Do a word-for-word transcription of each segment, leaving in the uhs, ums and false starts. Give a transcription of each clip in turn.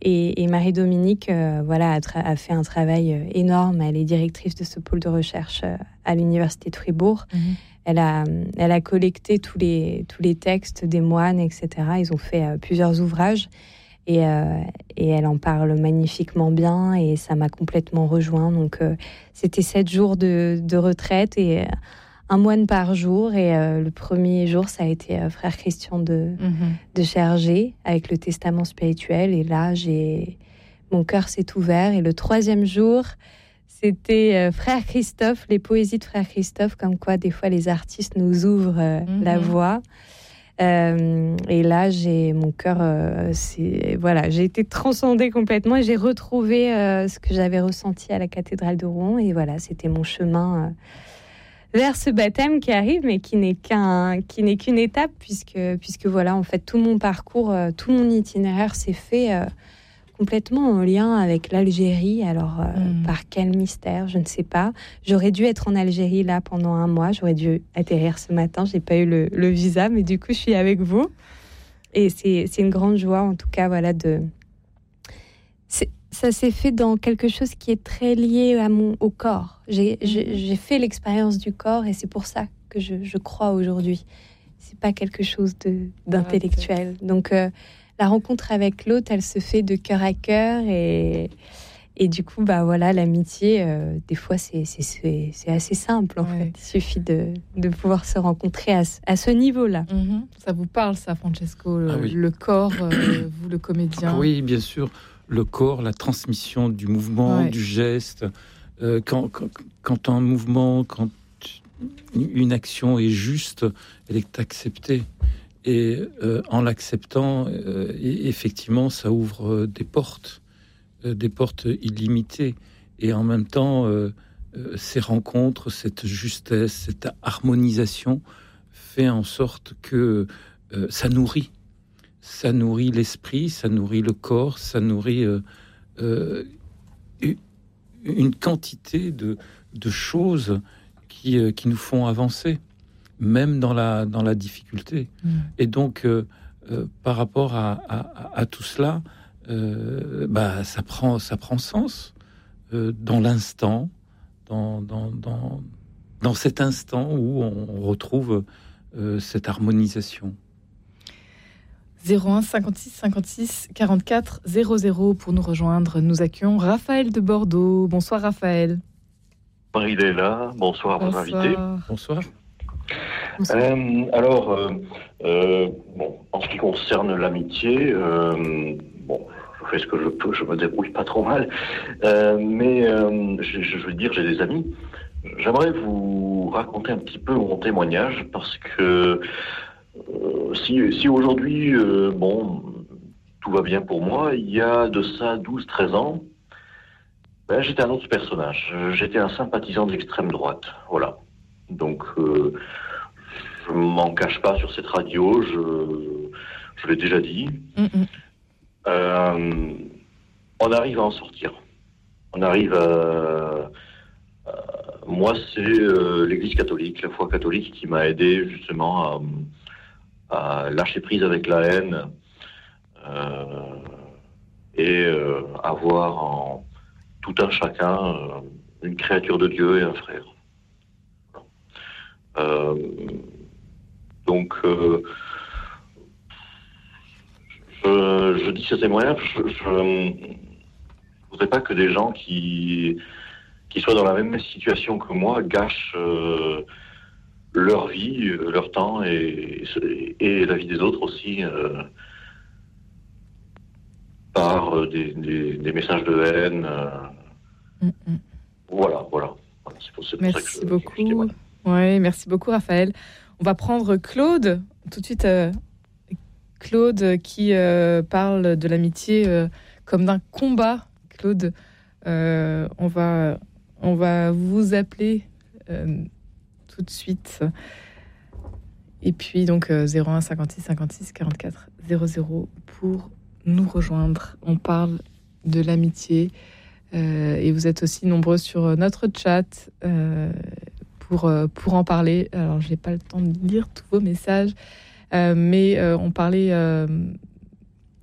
Et, et Marie-Dominique euh, voilà, a, tra- a fait un travail euh, énorme. Elle est directrice de ce pôle de recherche euh, à l'Université de Fribourg. Mmh. Elle a, elle a collecté tous les, tous les textes des moines, et cetera. Ils ont fait euh, plusieurs ouvrages et, euh, et elle en parle magnifiquement bien et ça m'a complètement rejoint. Donc, euh, c'était sept jours de, de retraite et euh, un moine par jour. Et euh, le premier jour, ça a été euh, frère Christian de, mmh. de Chergé avec le testament spirituel. Et là, j'ai... mon cœur s'est ouvert. Et le troisième jour, c'était euh, frère Christophe, les poésies de frère Christophe, comme quoi des fois les artistes nous ouvrent euh, mmh. la voie. Euh, et là, j'ai mon cœur, euh, c'est, voilà, j'ai été transcendée complètement et j'ai retrouvé euh, ce que j'avais ressenti à la cathédrale de Rouen. Et voilà, c'était mon chemin... Euh, vers ce baptême qui arrive, mais qui n'est qu'un, qui n'est qu'une étape, puisque, puisque voilà, en fait, tout mon parcours, euh, tout mon itinéraire s'est fait euh, complètement en lien avec l'Algérie. Alors, euh, mmh. par quel mystère, je ne sais pas. J'aurais dû être en Algérie là pendant un mois. J'aurais dû atterrir ce matin. J'ai pas eu le, le visa, mais du coup, je suis avec vous. Et c'est, c'est une grande joie, en tout cas, voilà, de. C'est... Ça s'est fait dans quelque chose qui est très lié à mon, au corps. J'ai, j'ai, j'ai fait l'expérience du corps et c'est pour ça que je, je crois aujourd'hui. C'est pas quelque chose de, d'intellectuel. Donc, euh, la rencontre avec l'autre, elle se fait de cœur à cœur et, et du coup, bah voilà, l'amitié, euh, des fois, c'est, c'est, c'est, c'est assez simple en ouais. fait. Il suffit de, de pouvoir se rencontrer à, à ce niveau-là. Mm-hmm. Ça vous parle, ça, Francesco, le, ah oui. le corps, euh, vous, le comédien. Ah oui, bien sûr. Le corps, la transmission du mouvement, ouais. du geste. Euh, quand, quand, quand un mouvement, quand une action est juste, elle est acceptée. Et euh, en l'acceptant, euh, effectivement, ça ouvre des portes, euh, des portes illimitées. Et en même temps, euh, euh, ces rencontres, cette justesse, cette harmonisation fait en sorte que euh, ça nourrit. Ça nourrit l'esprit, ça nourrit le corps, ça nourrit euh, euh, une quantité de, de choses qui, euh, qui nous font avancer, même dans la, dans la difficulté. Mmh. Et donc, euh, euh, par rapport à, à, à tout cela, euh, bah, ça, prend, ça prend sens euh, dans l'instant, dans, dans, dans, dans cet instant où on retrouve euh, cette harmonisation. zéro un cinquante-six cinquante-six quarante-quatre zéro zéro pour nous rejoindre. Nous accueillons Raphaël de Bordeaux. Bonsoir Raphaël. Il est là. Bonsoir à vos invités. Bonsoir. Euh, alors, euh, euh, bon, en ce qui concerne l'amitié, euh, bon, je fais ce que je peux, je me débrouille pas trop mal, euh, mais euh, je, je veux dire, j'ai des amis. J'aimerais vous raconter un petit peu mon témoignage parce que Euh, si, si aujourd'hui, euh, bon, tout va bien pour moi, il y a de ça douze treize ans, ben, j'étais un autre personnage. J'étais un sympathisant de l'extrême droite. Voilà. Donc, euh, je m'en cache pas sur cette radio, je, je l'ai déjà dit. Mm-hmm. Euh, on arrive à en sortir. On arrive à... à moi, c'est euh, l'Église catholique, la foi catholique qui m'a aidé justement à... à lâcher prise avec la haine euh, et euh, avoir en tout un chacun euh, une créature de Dieu et un frère. Euh, donc, euh, je, je dis ce témoignage, je ne voudrais pas que des gens qui, qui soient dans la même situation que moi gâchent euh, leur vie, leur temps et, et la vie des autres aussi euh, par des, des, des messages de haine. Euh, mm-hmm. Voilà, voilà. C'est pour, c'est pour merci ça que je, beaucoup. Je ouais, merci beaucoup, Raphaël. On va prendre Claude tout de suite. Euh, Claude qui euh, parle de l'amitié euh, comme d'un combat. Claude, euh, on va, on va vous appeler. Euh, tout de suite. Et puis donc euh, zéro un cinquante-six cinquante-six quarante-quatre zéro zéro pour nous rejoindre. On parle de l'amitié euh, et vous êtes aussi nombreux sur notre chat euh, pour, euh, pour en parler. Alors j'ai pas le temps de lire tous vos messages, euh, mais euh, on parlait euh,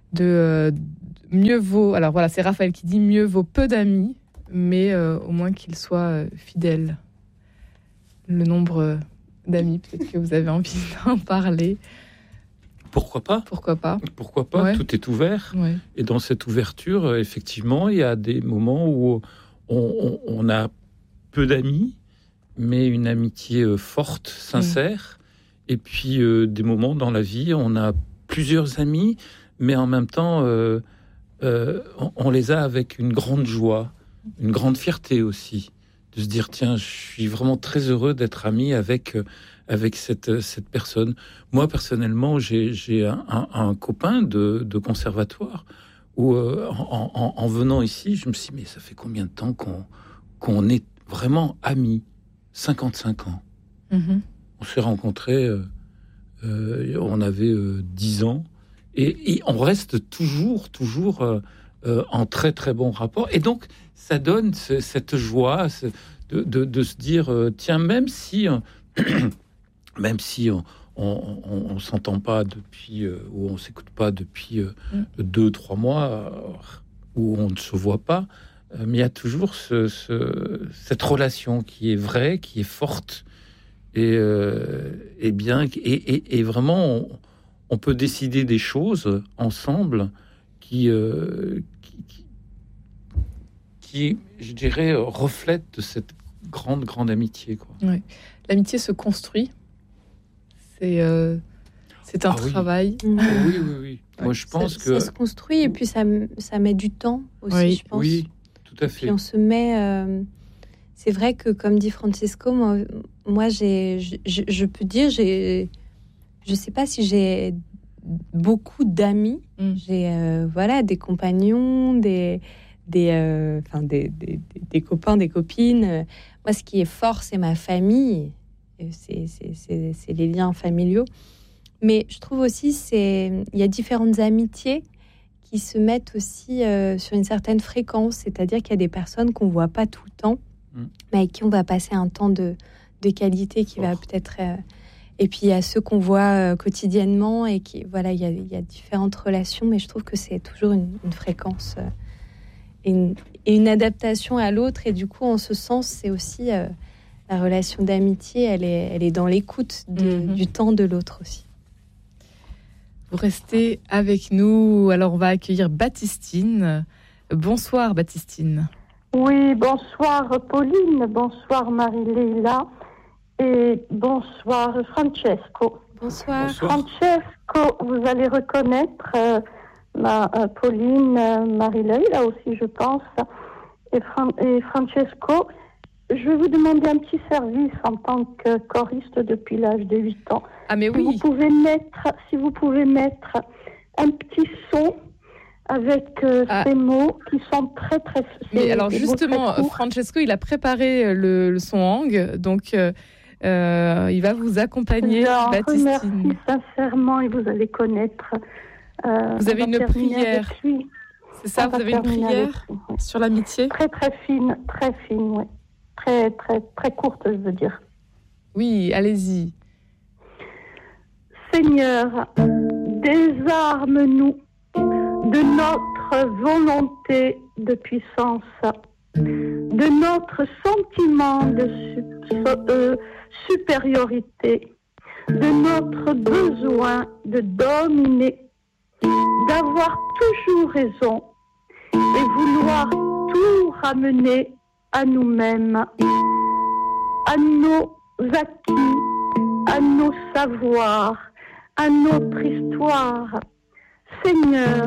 de euh, mieux vaut. Alors voilà, c'est Raphaël qui dit mieux vaut peu d'amis, mais euh, au moins qu'ils soient euh, fidèles. Le nombre d'amis, peut-être que vous avez envie d'en parler. Pourquoi pas ? Pourquoi pas ? Pourquoi pas ? Ouais. Tout est ouvert. Ouais. Et dans cette ouverture, effectivement, il y a des moments où on, on, on a peu d'amis, mais une amitié forte, sincère. Ouais. Et puis, euh, des moments dans la vie, on a plusieurs amis, mais en même temps, euh, euh, on, on les a avec une grande joie, une grande fierté aussi. De se dire, tiens, je suis vraiment très heureux d'être ami avec, euh, avec cette, cette personne. Moi, personnellement, j'ai, j'ai un, un, un copain de, de conservatoire où, euh, en, en, en venant ici, je me suis dit, mais ça fait combien de temps qu'on, qu'on est vraiment amis ? cinquante-cinq ans. Mm-hmm. On s'est rencontrés, euh, euh, on avait euh, dix ans, et, et on reste toujours, toujours euh, euh, en très, très bon rapport. Et donc, ça donne ce, cette joie de, de, de se dire, euh, tiens, même si, euh, même si on on, on, on s'entend pas depuis, euh, ou on s'écoute pas depuis euh, mm. deux, trois mois, euh, où on ne se voit pas, euh, mais il y a toujours ce, ce, cette relation qui est vraie, qui est forte, et, euh, et bien, et, et, et vraiment, on, on peut décider des choses ensemble qui, euh, qui, je dirais, reflète de cette grande, grande amitié, quoi. Ouais. L'amitié se construit. C'est, euh, c'est un ah, travail. Oui. Ah, oui, oui, oui. Ouais. Moi, je pense ça, que... Ça se construit et puis ça, ça met du temps aussi, oui. je pense. Oui, tout à fait. Et puis on se met... Euh... C'est vrai que, comme dit Francesco, moi, moi j'ai, je, je, je peux dire, j'ai... Je ne sais pas si j'ai beaucoup d'amis. Mm. J'ai euh, voilà, des compagnons, des... Des, euh, enfin des, des, des copains, des copines. Moi, ce qui est fort, c'est ma famille. C'est, c'est, c'est, c'est les liens familiaux. Mais je trouve aussi c'est il y a différentes amitiés qui se mettent aussi euh, sur une certaine fréquence. C'est-à-dire qu'il y a des personnes qu'on ne voit pas tout le temps, mmh. mais avec qui on va passer un temps de, de qualité qui oh. va peut-être... Euh, et puis, il y a ceux qu'on voit euh, quotidiennement et qui... Voilà, il y a, il y a différentes relations, mais je trouve que c'est toujours une, une fréquence... Euh, Et une, et une adaptation à l'autre, et du coup en ce sens c'est aussi euh, la relation d'amitié, elle est, elle est dans l'écoute de, mm-hmm. du temps de l'autre aussi. Vous restez avec nous, alors on va accueillir Baptistine. Bonsoir Baptistine. Oui, bonsoir Pauline, bonsoir Marie-Léla et bonsoir Francesco. Bonsoir. bonsoir. Francesco, vous allez reconnaître euh, Ma, euh, Pauline, euh, Marie-Leuil, là aussi je pense, et, Fran- et Francesco, je vais vous demander un petit service en tant que choriste depuis l'âge de huit ans. Ah mais si oui. Vous pouvez mettre, si vous pouvez mettre un petit son avec euh, ah. ces mots qui sont très très... Mais alors justement, Francesco, il a préparé le, le son Hang, donc euh, euh, il va vous accompagner, non, Baptistine. Merci sincèrement et vous allez connaître... Euh, vous avez une prière, c'est ça, on vous avez une prière sur l'amitié ? Très très fine, très fine, oui. Très très très courte, je veux dire. Oui, allez-y. Seigneur, désarme-nous de notre volonté de puissance, de notre sentiment de su- euh, supériorité, de notre besoin de dominer, d'avoir toujours raison et vouloir tout ramener à nous-mêmes, à nos acquis, à nos savoirs, à notre histoire. Seigneur,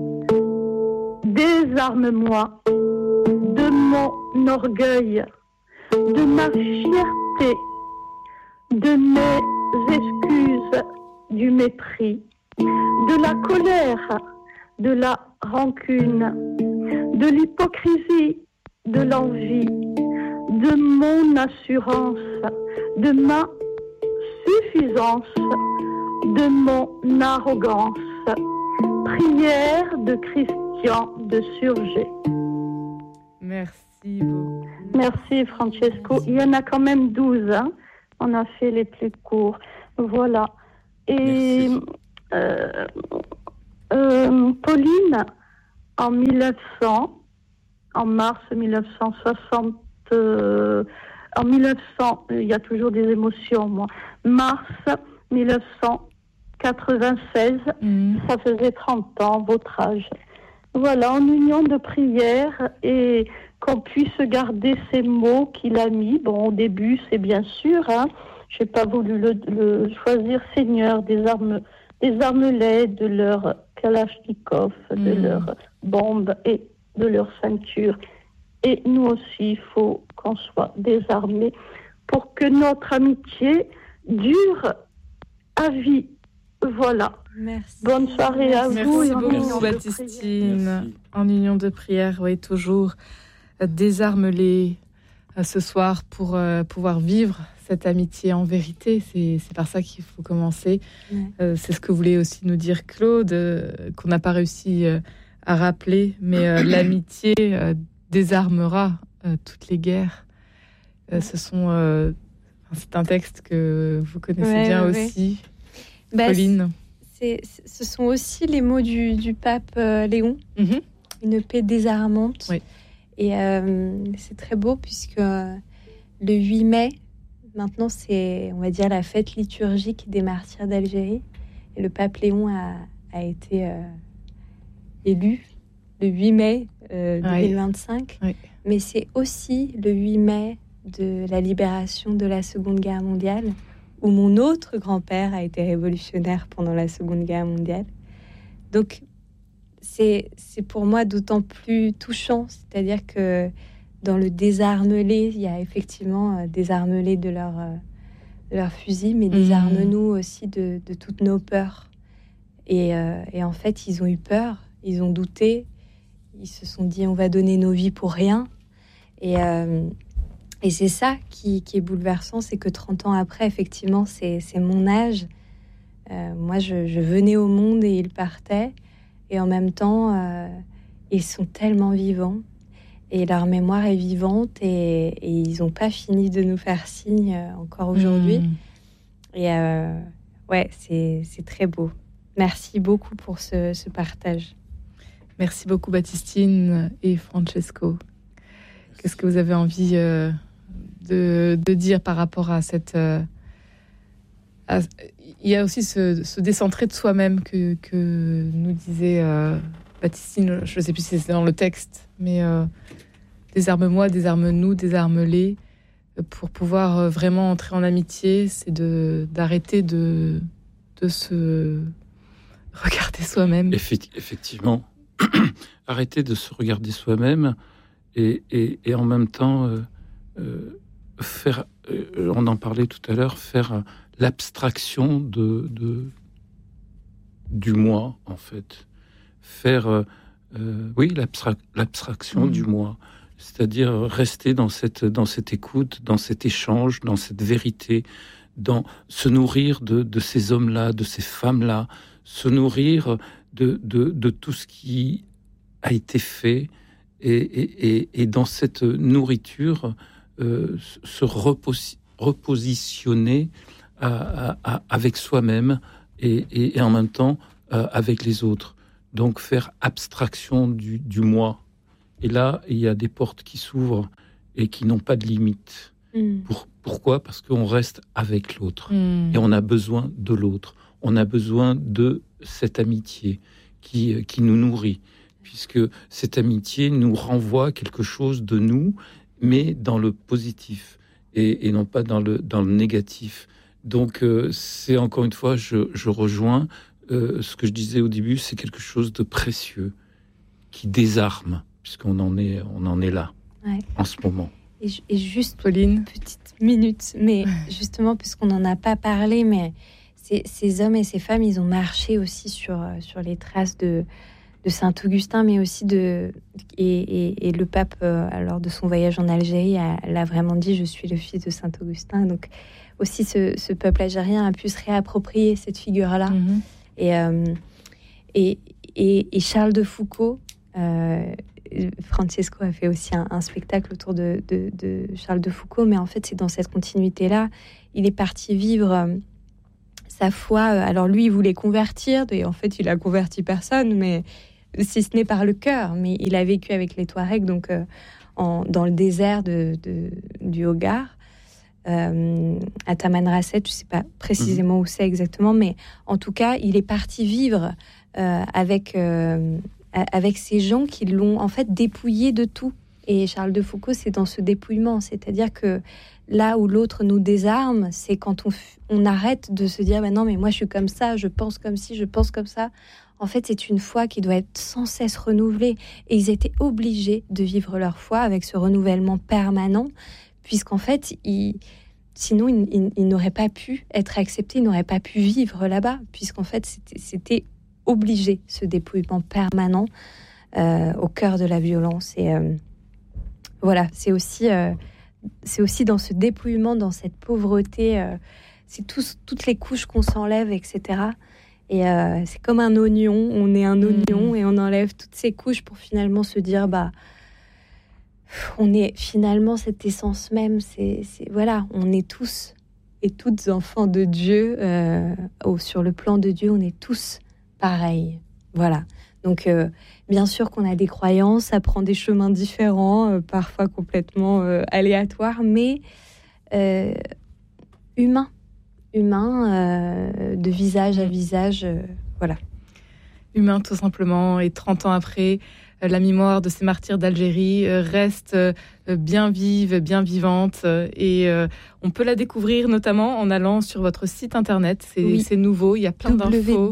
désarme-moi de mon orgueil, de ma fierté, de mes excuses, du mépris, de la colère, de la rancune, de l'hypocrisie, de l'envie, de mon assurance, de ma suffisance, de mon arrogance. Prière de Christian de Surgé. Merci beaucoup. Merci Francesco. Il y en a quand même douze, hein. On a fait les plus courts. Voilà. Et... Merci. Euh, euh, Pauline, en mille neuf cents, en mars mille neuf cent soixante, euh, en mille neuf cents, il y a toujours des émotions, moi. Mars mille neuf cent quatre-vingt-seize, mmh. ça faisait trente ans, votre âge. Voilà, en union de prière et qu'on puisse garder ces mots qu'il a mis. Bon, au début, c'est bien sûr, hein, je n'ai pas voulu le, le choisir, Seigneur, des armes, des armelets, de leur kalachnikov, mmh. de leurs bombes et de leur ceinture. Et nous aussi, il faut qu'on soit désarmés pour que notre amitié dure à vie. Voilà. Merci. Bonne soirée à Merci vous. Merci beaucoup, Baptistine. En union de prière, oui, toujours désarme-les ce soir pour euh, pouvoir vivre cette amitié en vérité. C'est, c'est par ça qu'il faut commencer. Ouais. Euh, c'est ce que voulait aussi nous dire Claude, euh, qu'on n'a pas réussi euh, à rappeler, mais euh, l'amitié euh, désarmera euh, toutes les guerres. Euh, ce sont, euh, c'est un texte que vous connaissez ouais, bien ouais, aussi, bah, Pauline. C'est, c'est, ce sont aussi les mots du, du pape euh, Léon, mm-hmm. une paix désarmante. Oui. Et euh, c'est très beau puisque euh, le huit mai, maintenant c'est, on va dire, la fête liturgique des martyrs d'Algérie. Et le pape Léon a, a été euh, élu le huit mai euh, deux mille vingt-cinq. Oui. Oui. Mais c'est aussi le huit mai de la libération de la Seconde Guerre mondiale, où mon autre grand-père a été révolutionnaire pendant la Seconde Guerre mondiale. Donc, c'est, c'est pour moi d'autant plus touchant, c'est-à-dire que dans le désarme-les, il y a effectivement euh, désarme-les de leur, euh, de leur fusil, mais désarme-nous aussi de, de toutes nos peurs. Et, euh, et en fait, ils ont eu peur, ils ont douté, ils se sont dit on va donner nos vies pour rien. Et... Euh, Et c'est ça qui, qui est bouleversant, c'est que trente ans après, effectivement, c'est, c'est mon âge. Euh, moi, je, je venais au monde et ils partaient. Et en même temps, euh, ils sont tellement vivants. Et leur mémoire est vivante. Et, et ils n'ont pas fini de nous faire signe euh, encore aujourd'hui. Mmh. Et euh, ouais, c'est, c'est très beau. Merci beaucoup pour ce, ce partage. Merci beaucoup, Baptistine et Francesco. Qu'est-ce que vous avez envie euh, de, de dire par rapport à cette... Euh, à, il y a aussi ce, ce décentrer de soi-même que, que nous disait euh, Baptistine, je ne sais plus si c'est dans le texte, mais euh, désarme-moi, désarme-nous, désarme-les. Pour pouvoir euh, vraiment entrer en amitié, c'est de, d'arrêter de, de se regarder soi-même. Effectivement, arrêter de se regarder soi-même. Et, et, et en même temps, euh, euh, faire, euh, on en parlait tout à l'heure, faire l'abstraction de, de, du moi, en fait. Faire, euh, euh, oui, l'abstra- l'abstraction mmh. du moi. C'est-à-dire rester dans cette, dans cette écoute, dans cet échange, dans cette vérité, dans se nourrir de, de ces hommes-là, de ces femmes-là, se nourrir de, de, de tout ce qui a été fait. Et, et, et, et dans cette nourriture, euh, se reposi- repositionner à, à, à, avec soi-même et, et, et en même temps euh, avec les autres. Donc faire abstraction du, du moi. Et là, il y a des portes qui s'ouvrent et qui n'ont pas de limite. Mmh. Pour, pourquoi ? Parce qu'on reste avec l'autre. Mmh. Et on a besoin de l'autre. On a besoin de cette amitié qui, qui nous nourrit. Puisque cette amitié nous renvoie quelque chose de nous, mais dans le positif, et, et non pas dans le, dans le négatif. Donc, euh, c'est encore une fois, je, je rejoins euh, ce que je disais au début, c'est quelque chose de précieux, qui désarme, puisqu'on en est, on en est là, ouais. en ce moment. Et, et juste, Pauline, petite minute, mais justement, puisqu'on n'en a pas parlé, mais ces, ces hommes et ces femmes, ils ont marché aussi sur, sur les traces de... de Saint-Augustin, mais aussi de... Et, et, et le pape, euh, lors de son voyage en Algérie, a, l'a vraiment dit, je suis le fils de Saint-Augustin. Donc aussi, ce, ce peuple algérien a pu se réapproprier cette figure-là. Mmh. Et, euh, et, et, et Charles de Foucault, euh, Francesco a fait aussi un, un spectacle autour de, de, de Charles de Foucault, mais en fait, c'est dans cette continuité-là. Il est parti vivre... sa foi. Alors lui, il voulait convertir, et en fait, il a converti personne, mais si ce n'est par le cœur. Mais il a vécu avec les Touaregs, donc euh, en, dans le désert de, de, du Hogar, euh, à Tamanrasset. Je ne sais pas précisément mmh. où c'est exactement, mais en tout cas, il est parti vivre euh, avec euh, avec ces gens qui l'ont en fait dépouillé de tout. Et Charles de Foucault, c'est dans ce dépouillement, c'est-à-dire que là où l'autre nous désarme, c'est quand on, on arrête de se dire bah non, mais moi je suis comme ça, je pense comme ci, je pense comme ça. En fait, c'est une foi qui doit être sans cesse renouvelée. Et ils étaient obligés de vivre leur foi avec ce renouvellement permanent, puisqu'en fait, ils, sinon, ils, ils, ils n'auraient pas pu être acceptés, ils n'auraient pas pu vivre là-bas, puisqu'en fait, c'était, c'était obligé, ce dépouillement permanent euh, au cœur de la violence. Et euh, voilà, c'est aussi... Euh, c'est aussi dans ce dépouillement, dans cette pauvreté, euh, c'est tous, toutes les couches qu'on s'enlève, et cetera. Et euh, c'est comme un oignon, on est un oignon mmh. et on enlève toutes ces couches pour finalement se dire, bah, on est finalement cette essence même. C'est, c'est voilà, on est tous et toutes enfants de Dieu. Euh, oh, sur le plan de Dieu, on est tous pareils. Voilà. Donc, euh, bien sûr qu'on a des croyances, ça prend des chemins différents, euh, parfois complètement euh, aléatoires, mais euh, humains, humains, euh, de visage à visage, euh, voilà. Humains, tout simplement. Et trente ans après, euh, la mémoire de ces martyrs d'Algérie euh, reste euh, bien vive, bien vivante. Euh, et euh, on peut la découvrir notamment en allant sur votre site internet. C'est, oui. c'est nouveau, il y a plein w w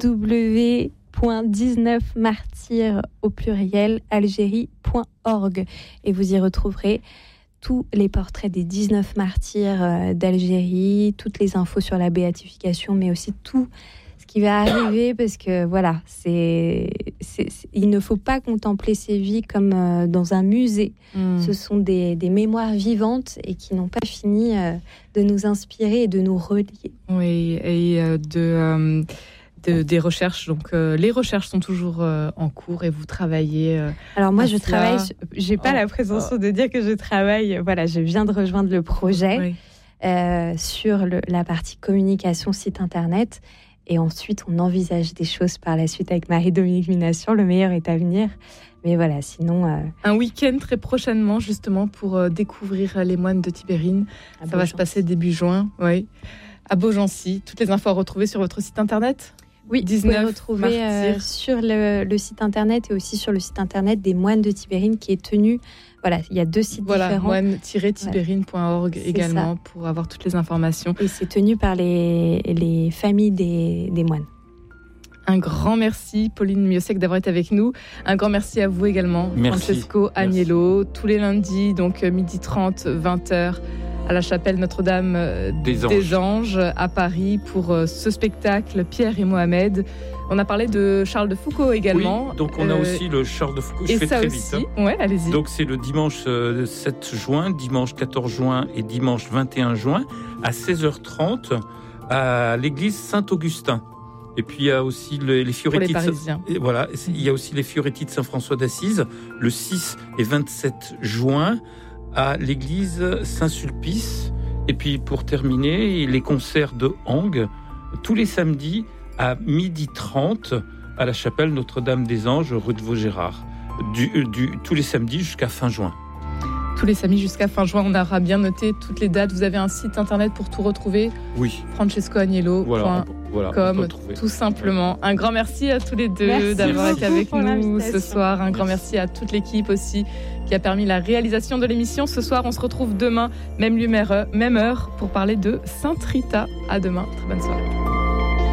w d'infos. point dix-neuf martyrs au pluriel algérie point org et vous y retrouverez tous les portraits des dix-neuf martyrs d'Algérie, toutes les infos sur la béatification, mais aussi tout ce qui va arriver, parce que voilà, c'est, c'est, c'est il ne faut pas contempler ces vies comme euh, dans un musée. Mmh. Ce sont des, des mémoires vivantes et qui n'ont pas fini euh, de nous inspirer et de nous relier. Oui, et euh, de euh... De, des recherches, donc euh, les recherches sont toujours euh, en cours et vous travaillez. Euh, Alors moi, je cela. travaille. J'ai pas oh, la présomption oh. de dire que je travaille. Voilà, je viens de rejoindre le projet oui. euh, sur le, la partie communication site internet, et ensuite on envisage des choses par la suite avec Marie-Dominique Minassian. Le meilleur est à venir. Mais voilà, sinon... Euh... Un week-end très prochainement, justement, pour euh, découvrir les moines de Tibérine. À Ça Beaugency. Va se passer début juin, oui, à Beaugency. Toutes les infos à retrouver sur votre site internet. Oui, vous pouvez retrouver euh, sur le, le site internet et aussi sur le site internet des moines de Tibérine qui est tenu. Voilà, il y a deux sites voilà, différents. moine tiret tibérine point org ouais, également ça. Pour avoir toutes les informations. Et c'est tenu par les, les familles des, des moines. Un grand merci, Pauline Miosek, d'avoir été avec nous. Un grand merci à vous également, merci. Francesco Agnello. Tous les lundis, donc midi trente, vingt heures. À la chapelle Notre-Dame des Anges. des Anges à Paris pour ce spectacle Pierre et Mohamed. On a parlé de Charles de Foucault également. Oui, donc on a euh, aussi le Charles de Foucault. Je et fais ça très aussi. vite. Hein. Ouais, allez-y. Donc c'est le dimanche sept juin, dimanche quatorze juin et dimanche vingt et un juin à seize heures trente à l'église Saint-Augustin. Et puis il y a aussi les, les Fioretti. Pour les Parisiens. De, voilà, il y a aussi les Fioretti de Saint-François d'Assise le six et vingt-sept juin. À l'église Saint-Sulpice. Et puis pour terminer, les concerts de Hang tous les samedis à midi trente à la chapelle Notre-Dame des Anges, rue de Vaugirard. Du, du, tous les samedis jusqu'à fin juin. Tous les samedis jusqu'à fin juin, on aura bien noté toutes les dates. Vous avez un site internet pour tout retrouver. Oui. Francesco Agnello. Voilà, voilà, comme tout simplement. Un grand merci à tous les deux merci d'avoir été avec nous ce soir. Un grand merci à toute l'équipe aussi qui a permis la réalisation de l'émission. Ce soir, on se retrouve demain, même lieu, même heure, pour parler de Sainte Rita. À demain. Très bonne soirée.